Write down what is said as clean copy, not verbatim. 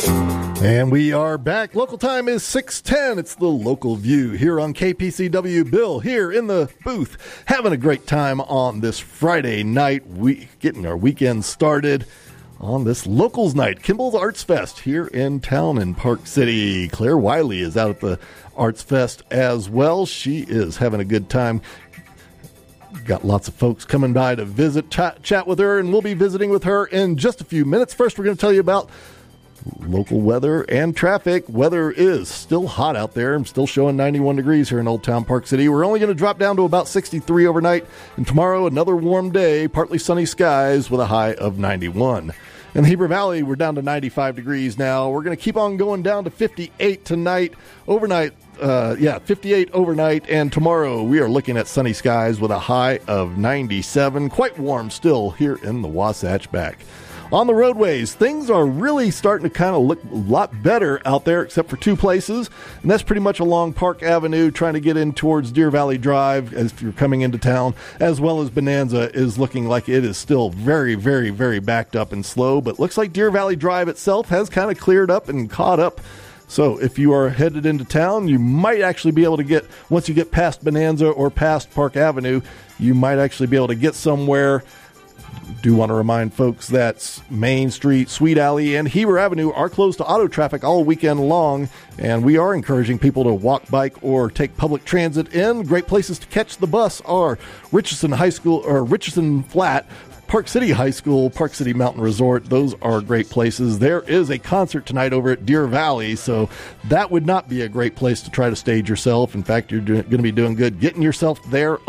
And we are back. Local time is 6:10. It's the Local View here on KPCW. Bill here in the booth, having a great time on this Friday night, getting our weekend started on this Locals Night, Kimball's Arts Fest here in town in Park City. Claire Wiley is out at the Arts Fest as well. She is having a good time. Got lots of folks coming by to visit, chat with her, and we'll be visiting with her in just a few minutes. First, we're going to tell you about local weather and traffic. Weather is still hot out there. I'm still showing 91 degrees here in Old Town Park City. We're only going to drop down to about 63 overnight. And tomorrow, another warm day, partly sunny skies with a high of 91. In the Heber Valley, we're down to 95 degrees now. We're going to keep on going down to 58 tonight. Overnight, 58 overnight. And tomorrow, we are looking at sunny skies with a high of 97. Quite warm still here in the Wasatch Back. On the roadways, things are really starting to kind of look a lot better out there, except for two places, and that's pretty much along Park Avenue, trying to get in towards Deer Valley Drive as you're coming into town, as well as Bonanza is looking like it is still very, very, very backed up and slow, but looks like Deer Valley Drive itself has kind of cleared up and caught up. So if you are headed into town, you might actually be able to get, once you get past Bonanza or past Park Avenue, you might actually be able to get somewhere. Do want to remind folks that Main Street, Sweet Alley, and Heber Avenue are closed to auto traffic all weekend long, and we are encouraging people to walk, bike, or take public transit in. Great places to catch the bus are Richardson High School or Richardson Flat, Park City High School, Park City Mountain Resort. Those are great places. There is a concert tonight over at Deer Valley, so that would not be a great place to try to stage yourself. In fact, you're going to be doing good getting yourself there